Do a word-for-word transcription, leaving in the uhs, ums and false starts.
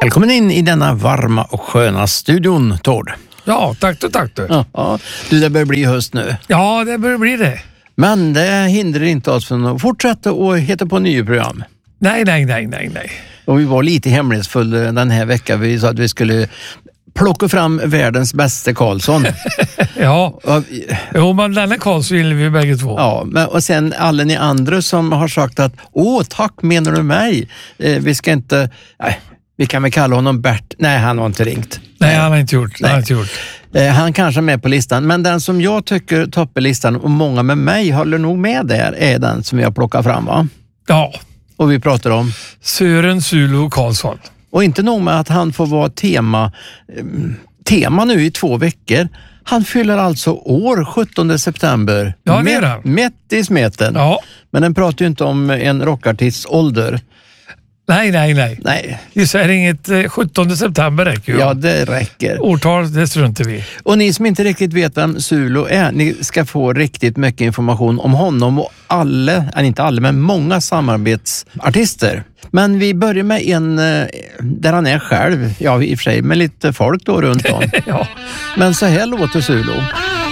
Välkommen in i denna varma och sköna studion, Tord. Ja, tack du, tack du. Ja, ja. Du, det börjar bli höst nu. Ja, det börjar bli det. Men det hindrar inte oss från att fortsätta och hitta på nya program. Nej, nej, nej, nej, nej. Och vi var lite hemlighetsfulla den här veckan. Vi sa att vi skulle plocka fram världens bästa Karlsson. Ja, jo, men denna Karlsson vill vi bägge två. Ja, men, och sen alla ni andra som har sagt att åh, tack, menar du mig? Eh, vi ska inte... Nej, vi kan väl kalla honom Bert. Nej, han har inte ringt. Nej, han har inte gjort. Han, har inte gjort. Eh, han kanske är med på listan. Men den som jag tycker toppar listan, och många med mig håller nog med där, är den som jag plockar fram, va? Ja. Och vi pratar om Sören Sulu Karlsson. Och inte nog med att han får vara tema, eh, tema nu i två veckor. Han fyller alltså år sjuttonde september. Ja, det är det. Mätt i smeten. Ja. Men den pratar ju inte om en rockartists ålder. Nej, nej, nej. Nej. Just är det inget eh, sjuttonde september räcker ju. Ja, det räcker. Årtal, det struntar vi. Och ni som inte riktigt vet vem Sulu är, ni ska få riktigt mycket information om honom och alla, eller inte alla, men många samarbetsartister. Men vi börjar med en där han är själv, ja i och för sig, med lite folk då runt om. Ja. Men så här låter Sulu.